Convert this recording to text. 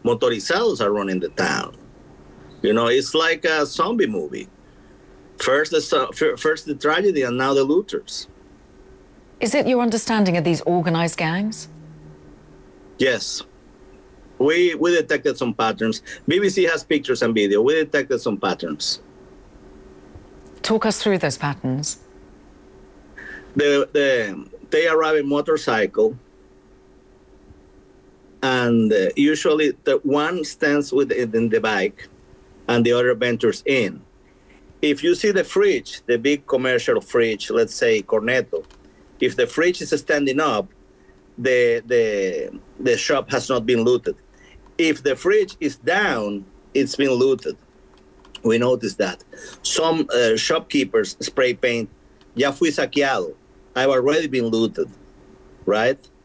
motorizados are running the town. You know, it's like a zombie movie. First the tragedy, and now the looters. Is it your understanding of these organized gangs? Yes. We detected some patterns. BBC has pictures and video. We detected some patterns. Talk us through those patterns. They arrive in motorcycle, and usually the one stands in the bike, and the other ventures in. If you see the fridge, the big commercial fridge, let's say Cornetto, if the fridge is standing up, the shop has not been looted. If the fridge is down, it's been looted. We noticed that. Some shopkeepers spray paint, ya fui saqueado. I've already been looted, right?